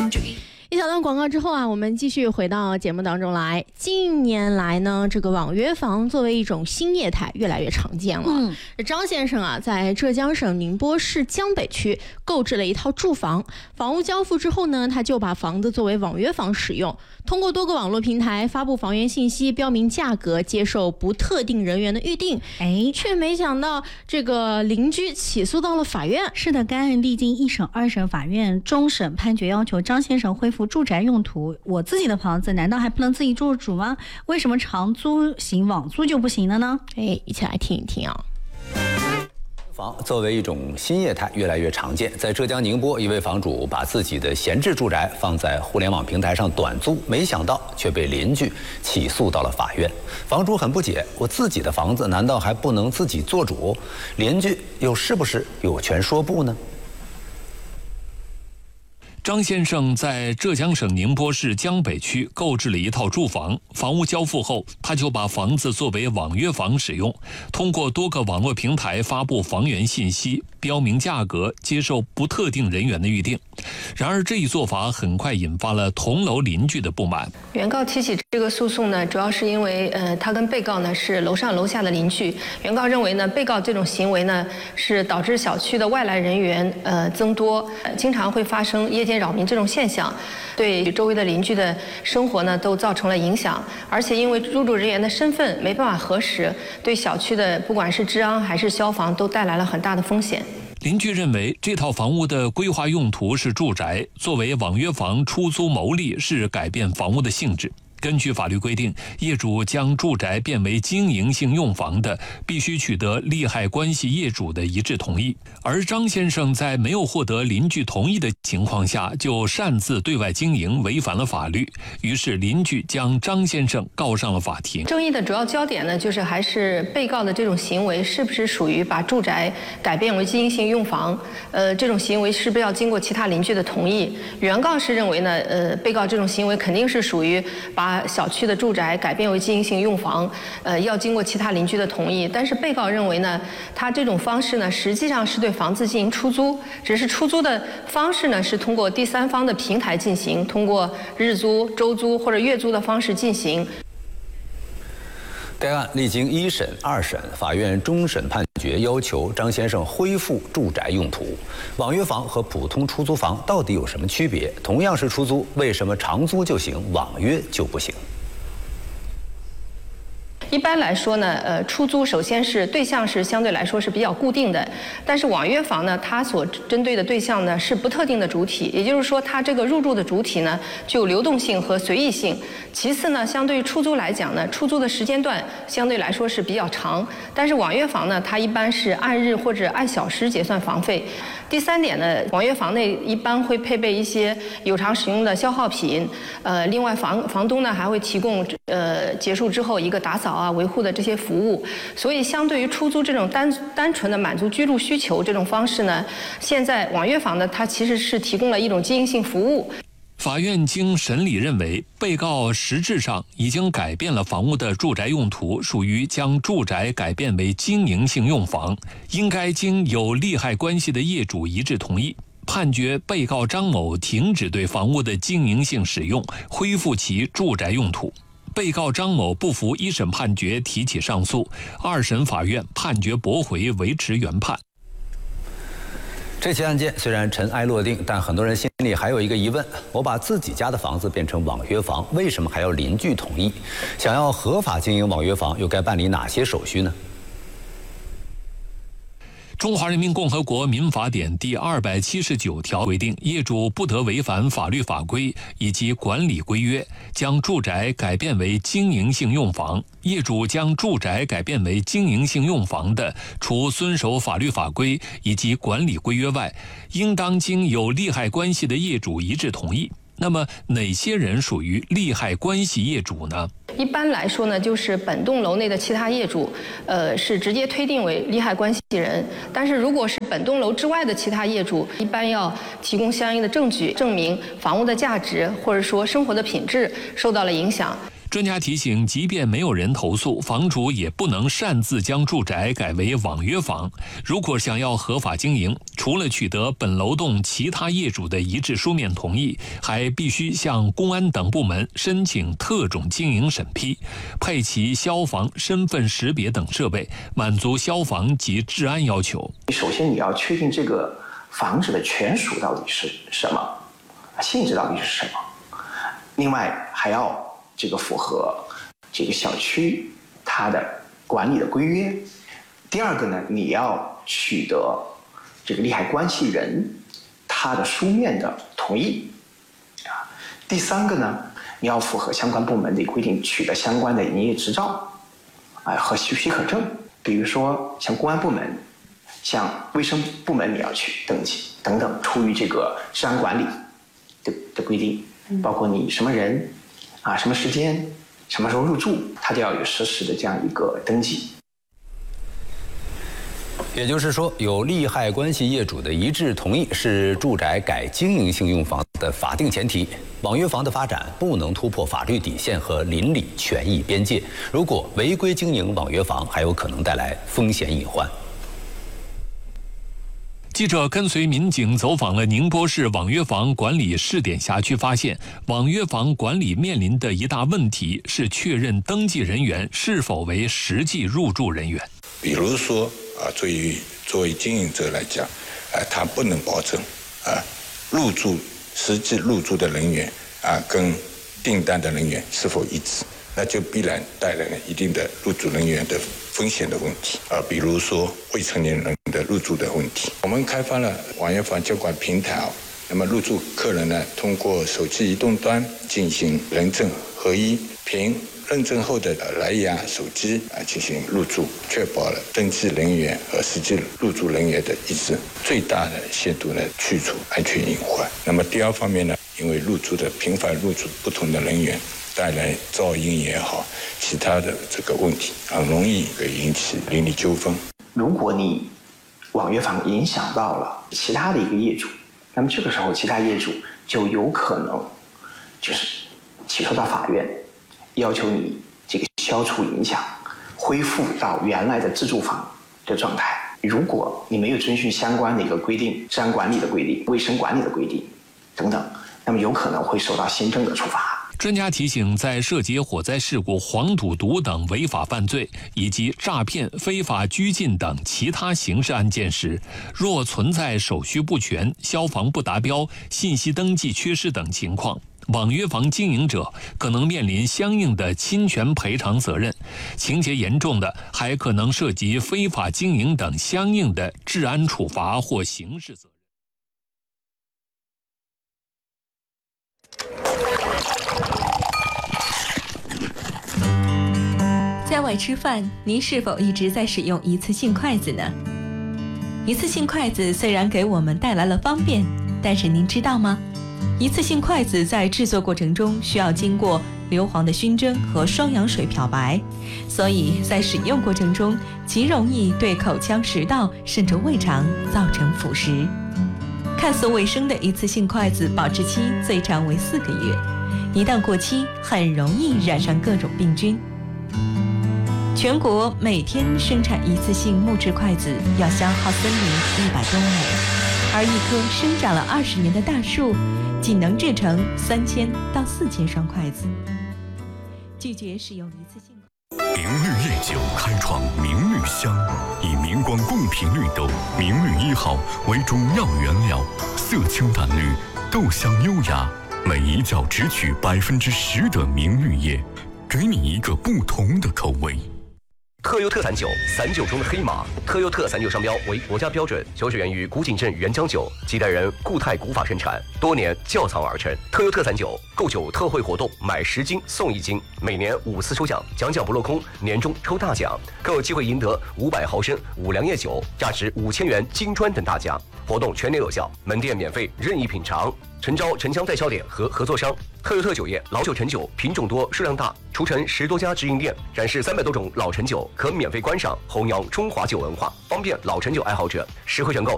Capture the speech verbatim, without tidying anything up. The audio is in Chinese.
标主义。 一小段广告之后啊，我们继续回到节目当中来。近年来呢，这个网约房作为一种新业态越来越常见了。嗯，张先生啊，在浙江省宁波市江北区购置了一套住房，房屋交付之后呢，他就把房子作为网约房使用，通过多个网络平台发布房源信息，标明价格，接受不特定人员的预定。哎，却没想到这个邻居起诉到了法院。 是的，该案历经一审、二审，法院终审判决要求张先生恢复住宅用途。我自己的房子难道还不能自己做主吗？为什么长租行网租就不行了呢？ 哎，一起来听一听啊。 房作为一种新业态越来越常见，在浙江宁波，一位房主把自己的闲置住宅放在互联网平台上短租，没想到却被邻居起诉到了法院。房主很不解，我自己的房子难道还不能自己做主？邻居又是不是有权说不呢？ 张先生在浙江省宁波市江北区购置了一套住房，房屋交付后，他就把房子作为网约房使用，通过多个网络平台发布房源信息，标明价格，接受不特定人员的预定。然而，这一做法很快引发了同楼邻居的不满。 原告提起这个诉讼呢，主要是因为呃，他跟被告呢是楼上楼下的邻居。原告认为呢，被告这种行为呢是导致小区的外来人员呃增多，呃、经常会发生夜间扰民这种现象，对周围的邻居的生活呢都造成了影响。而且因为入住人员的身份没办法核实，对小区的不管是治安还是消防都带来了很大的风险。 邻居认为，这套房屋的规划用途是住宅，作为网约房出租牟利是改变房屋的性质。根据法律规定，业主将住宅变为经营性用房的，必须取得利害关系业主的一致同意。而张先生在没有获得邻居同意的情况下，就擅自对外经营，违反了法律。于是邻居将张先生告上了法庭。 争议的主要焦点呢，就是还是被告的这种行为是不是属于把住宅改变为经营性用房？呃，这种行为是不是要经过其他邻居的同意？原告是认为呢，呃，被告这种行为肯定是属于把把小区的住宅改变为经营性用房，呃，要经过其他邻居的同意。但是被告认为呢，他这种方式呢，实际上是对房子进行出租，只是出租的方式呢是通过第三方的平台进行，通过日租、周租或者月租的方式进行。 该案历经一审、二审，法院终审判决要求张先生恢复住宅用途。网约房和普通出租房到底有什么区别？同样是出租，为什么长租就行，网约就不行？ 一般来说呢，呃，出租首先是对象是相对来说是比较固定的，但是网约房呢，它所针对的对象呢是不特定的主体，也就是说，它这个入住的主体呢具有流动性和随意性。其次呢，相对于出租来讲呢，出租的时间段相对来说是比较长，但是网约房呢，它一般是按日或者按小时结算房费。第三点呢，网约房内一般会配备一些有偿使用的消耗品，呃，另外房房东呢还会提供呃结束之后一个打扫啊、维护的这些服务，所以相对于出租这种单单纯的满足居住需求这种方式呢，现在网约房呢，它其实是提供了一种经营性服务。 法院经审理认为，被告实质上已经改变了房屋的住宅用途，属于将住宅改变为经营性用房，应该经有利害关系的业主一致同意。判决被告张某停止对房屋的经营性使用，恢复其住宅用途。被告张某不服一审判决，提起上诉，二审法院判决驳回，维持原判。 这起案件虽然尘埃落定，但很多人心里还有一个疑问：我把自己家的房子变成网约房，为什么还要邻居同意？想要合法经营网约房，又该办理哪些手续呢？ 中华人民共和国民法典第二百七十九条规定，业主不得违反法律法规以及管理规约，将住宅改变为经营性用房。业主将住宅改变为经营性用房的，除遵守法律法规以及管理规约外，应当经有利害关系的业主一致同意。那么哪些人属于利害关系业主呢？ 一般来说呢，就是本栋楼内的其他业主，呃，是直接推定为利害关系人。但是如果是本栋楼之外的其他业主，一般要提供相应的证据，证明房屋的价值或者说生活的品质受到了影响。 专家提醒，即便没有人投诉，房主也不能擅自将住宅改为网约房。如果想要合法经营，除除了取得本楼栋其他业主的一致书面同意，还必须向公安等部门申请特种经营审批，配齐消防身份识别等设备，满足消防及治安要求。 首先你要确定这个房子的权属到底是什么，性质到底是什么，另外还要这个符合这个小区它的管理的规约。第二个呢，你要取得这个利害关系人他的书面的同意啊。第三个呢，你要符合相关部门的规定，取得相关的营业执照啊和许可证。比如说像公安部门、像卫生部门，你要去登记等等，出于这个治安管理的的规定，包括你什么人啊、什么时间、什么时候入住，它都要有实时的这样一个登记。 也就是说，有利害关系业主的一致同意是住宅改经营性用房的法定前提。网约房的发展不能突破法律底线和邻里权益边界，如果违规经营网约房，还有可能带来风险隐患。 记者跟随民警走访了宁波市网约房管理试点辖区，发现网约房管理面临的一大问题是确认登记人员是否为实际入住人员。 比如说啊，作为作为经营者来讲，啊，他不能保证啊入住实际入住的人员啊跟订单的人员是否一致，那就必然带来了一定的入住人员的风险的问题啊，比如说未成年人的入住的问题。我们开发了网约房监管平台啊，那么入住客人呢，通过手机移动端进行人证合一，凭认证后的蓝牙手机啊进行入住，确保了登记人员和实际入住人员的一致，最大的限度呢去除安全隐患。那么第二方面呢，因为入住的频繁入住不同的人员，带来噪音也好，其他的这个问题很容易会引起邻里纠纷。 如果你网约房影响到了其他的一个业主，那么这个时候其他业主就有可能就是起诉到法院，要求你这个消除影响，恢复到原来的自住房的状态。如果你没有遵循相关的一个规定，治安管理的规定、卫生管理的规定等等，那么有可能会受到行政的处罚。 专家提醒，在涉及火灾事故、黄赌毒等违法犯罪，以及诈骗、非法拘禁等其他刑事案件时，若存在手续不全、消防不达标、信息登记缺失等情况，网约房经营者可能面临相应的侵权赔偿责任，情节严重的还可能涉及非法经营等相应的治安处罚或刑事责任。 在外吃饭，您是否一直在使用一次性筷子呢？一次性筷子虽然给我们带来了方便，但是您知道吗？一次性筷子在制作过程中需要经过硫磺的熏蒸和双氧水漂白，所以在使用过程中极容易对口腔、食道甚至胃肠造成腐蚀。看似卫生的一次性筷子保质期最长为四个月，一旦过期，很容易染上各种病菌。全国每天生产一次性木质筷子要消耗森林一百多亩，而一棵生长了二十年的大树，仅能制成三千到四千双筷子。拒绝使用一次性。 明绿夜酒开创明绿香，以明光贡品绿豆明绿一号为主要原料，色清淡绿，豆香优雅，每一窖只取百分之十的明绿叶，给你一个不同的口味。 特优特散酒，散酒中的黑马。特优特散酒商标为国家标准，酒水源于古井镇原浆酒，几代人固态古法生产，多年窖藏而成。特优特散酒购酒特惠活动，买十斤送一斤，每年五次抽奖，奖奖不落空，年终抽大奖，更有机会赢得五百毫升五粮液酒，价值五千元金砖等大奖。活动全年有效，门店免费任意品尝。诚招城乡代销点和合作商。特优特酒业老酒陈酒品种多数量大，除陈十多家直营店，展示三百多种老陈酒，可免费观赏，弘扬中华酒文化，方便老陈酒爱好者实惠选购